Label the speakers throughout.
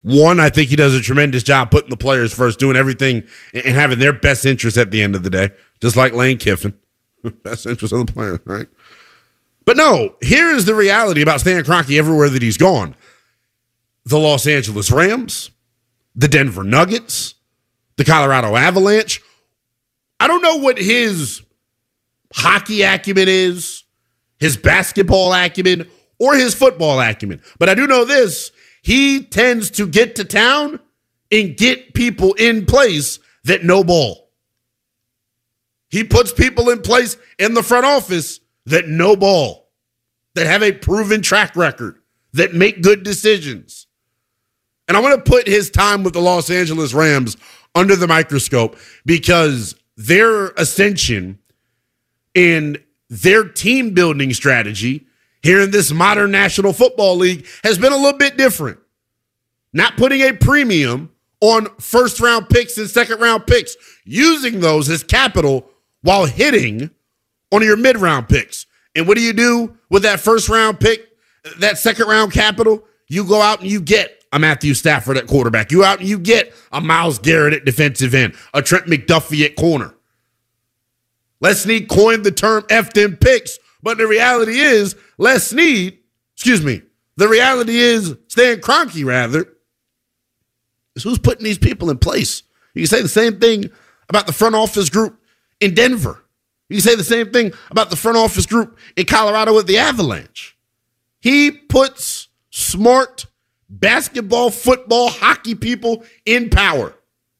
Speaker 1: One, I think he does a tremendous job putting the players first, doing everything and having their best interest at the end of the day, just like Lane Kiffin. Best interest of the players, right? But no, here is the reality about Stan Kroenke everywhere that he's gone. The Los Angeles Rams, the Denver Nuggets, the Colorado Avalanche. I don't know what his hockey acumen is, his basketball acumen, or his football acumen. But I do know this. He tends to get to town and get people in place that know ball. He puts people in place in the front office that know ball, that have a proven track record, that make good decisions. And I want to put his time with the Los Angeles Rams under the microscope because their ascension and their team building strategy here in this modern National Football League has been a little bit different. Not putting a premium on first-round picks and second-round picks, using those as capital while hitting on your mid-round picks. And what do you do with that first-round pick, that second-round capital? You go out and you get a Matthew Stafford at quarterback. You out and you get a Myles Garrett at defensive end, a Trent McDuffie at corner. Les Snead coined the term F them picks, but the reality is the reality is Stan Kroenke, rather, is who's putting these people in place. You can say the same thing about the front office group in Denver. You can say the same thing about the front office group in Colorado with the Avalanche. He puts smart basketball, football, hockey people in power.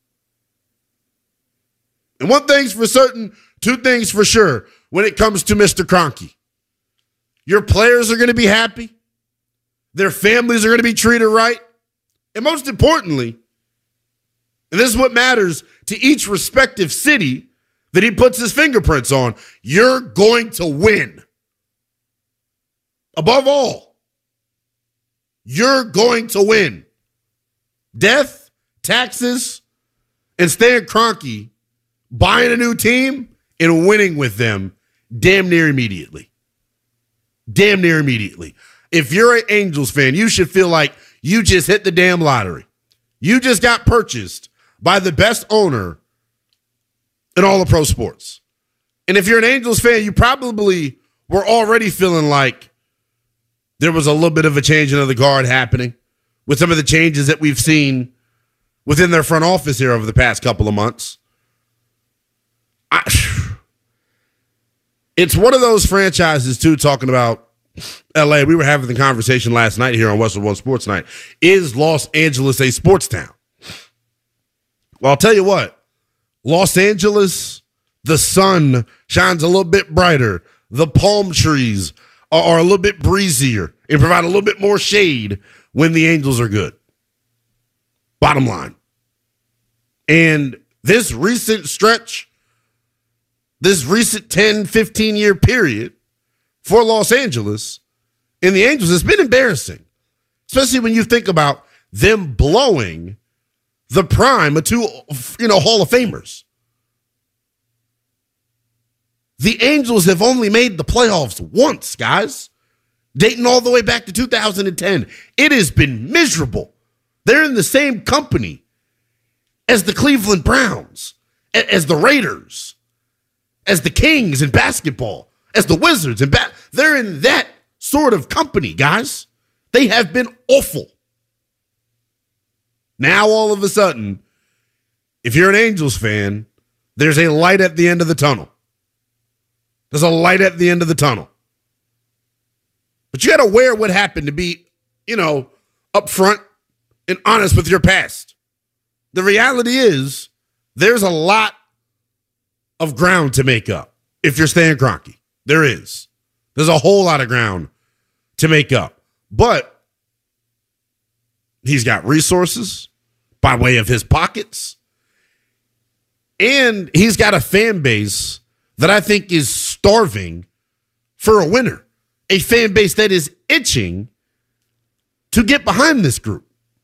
Speaker 1: And one thing's for certain, two things for sure when it comes to Mr. Kroenke. Your players are going to be happy. Their families are going to be treated right. And most importantly, and this is what matters to each respective city that he puts his fingerprints on, you're going to win. Above all, you're going to win. Death, taxes, and Stan Kroenke buying a new team and winning with them damn near immediately. Damn near immediately. If you're an Angels fan, you should feel like you just hit the damn lottery. You just got purchased by the best owner in all of pro sports. And if you're an Angels fan, you probably were already feeling like there was a little bit of a changing of the guard happening with some of the changes that we've seen within their front office here over the past couple of months. It's one of those franchises, too, talking about LA. We were having the conversation last night here on Westwood One Sports Night. Is Los Angeles a sports town? Well, I'll tell you what. Los Angeles, the sun shines a little bit brighter. The palm trees are a little bit breezier and provide a little bit more shade when the Angels are good. Bottom line. And this recent stretch, this recent 10, 15-year period for Los Angeles and the Angels has been embarrassing, especially when you think about them blowing the prime of two, Hall of Famers. The Angels have only made the playoffs once, guys, dating all the way back to 2010. It has been miserable. They're in the same company as the Cleveland Browns, as the Raiders, as the Kings in basketball, as the Wizards. They're in that sort of company, guys. They have been awful. Now, all of a sudden, if you're an Angels fan, there's a light at the end of the tunnel. There's a light at the end of the tunnel. But you got to wear what happened to be, upfront and honest with your past. The reality is there's a lot of ground to make up if you're Stan Kroenke. There is. There's a whole lot of ground to make up. But he's got resources by way of his pockets. And he's got a fan base that I think is starving for a winner. A fan base that is itching to get behind this group.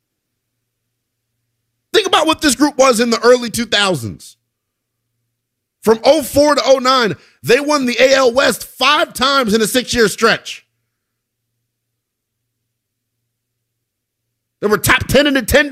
Speaker 1: Think about what this group was in the early 2000s. From 04 to 09, they won the AL West 5 times in a 6-year stretch. They were top 10 in attendance